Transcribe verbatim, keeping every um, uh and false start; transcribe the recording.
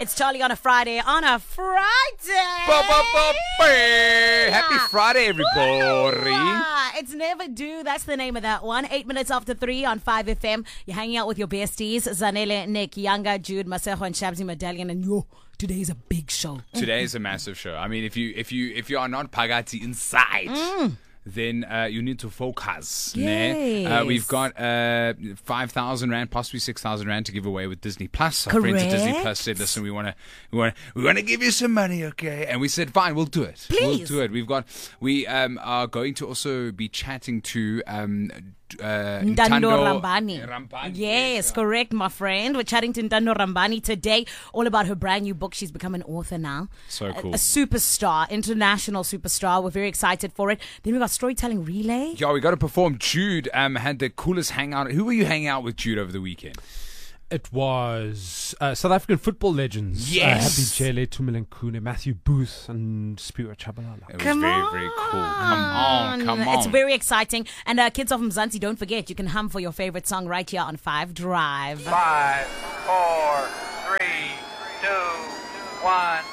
It's Charlie on a Friday. On a Friday! Happy Friday, everybody. It's Never Do. That's the name of that one. Eight minutes after three on five F M. You're hanging out with your besties, Zanele, Nick, Yanga, Jude, Masejo, and Shabzi Medallion. And yo, today is a big show. Today is a massive show. I mean, if you if you if you are not Pagati inside, mm. then uh, you need to focus. Yes. Uh, we've got uh, five thousand rand, possibly six thousand rand to give away with Disney Plus. Our friends at Disney Plus said, "Listen, we want to, we want, we want to give you some money, okay?" And we said, "Fine, we'll do it. Please. We'll do it." We've got, we um, are going to also be chatting to. Um, Uh, Ntando Ntando Rambani. Rambani. Yes, correct, my friend. We're chatting to Ntando Rambani today, all about her brand new book. She's become an author now. So cool. A, a superstar, international superstar. We're very excited for it. Then we got Storytelling Relay. Yeah, we got to perform. Jude um, had the coolest hangout. Who were you hanging out with, Jude, over the weekend? It was uh, South African football legends. Yes. Uh, Happy Jele, Tumeleng Kune, Matthew Booth, and Spirit Chabalala. It was Come very, on. very cool. Come on, come on. It's very exciting. And uh, kids of Mzansi, don't forget, you can hum for your favorite song right here on Five Drive. Five, four, three, two, one.